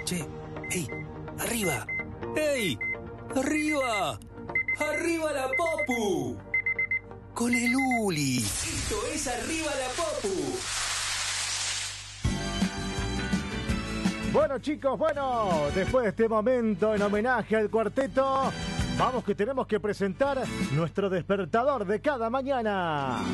Che, ¡ey! ¡Arriba! ¡Ey! ¡Arriba! ¡Arriba la Popu! Con el Uli. Esto es Arriba la Popu. Bueno, chicos, después de este momento en homenaje al cuarteto, vamos que tenemos que presentar nuestro despertador de cada mañana.